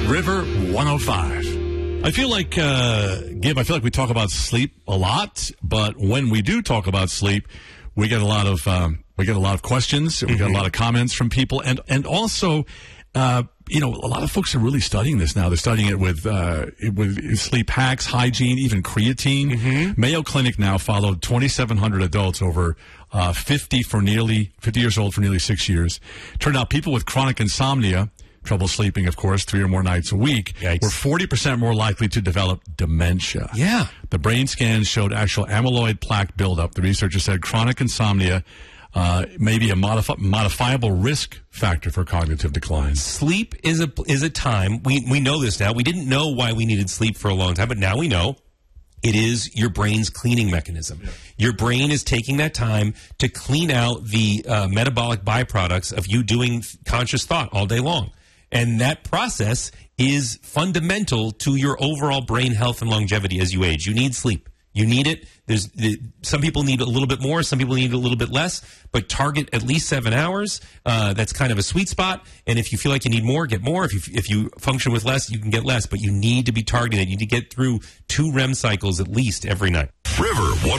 River 105. I feel like, Gib, I feel like we talk about sleep a lot, but when we do talk about sleep, we get a lot of questions. We get a lot of comments from people, and also, a lot of folks are really studying this now. They're studying it with sleep hacks, hygiene, even creatine. Mayo Clinic now followed 2,700 adults over 50 years old for nearly 6 years. Turned out people with chronic insomnia, trouble sleeping, of course, 3 or more nights a week, were 40% more likely to develop dementia. Yeah. The brain scans showed actual amyloid plaque buildup. The researchers said chronic insomnia may be a modifiable risk factor for cognitive decline. Sleep is a time, we know this now. We didn't know why we needed sleep for a long time, but now we know. It is your brain's cleaning mechanism. Yeah. Your brain is taking that time to clean out the metabolic byproducts of you doing conscious thought all day long. And that process is fundamental to your overall brain health and longevity as you age. You need sleep. You need it. Some people need a little bit more. Some people need a little bit less. But target at least 7 hours. That's kind of a sweet spot. And if you feel like you need more, get more. If you function with less, you can get less. But you need to be targeted. You need to get through 2 REM cycles at least every night. River 105.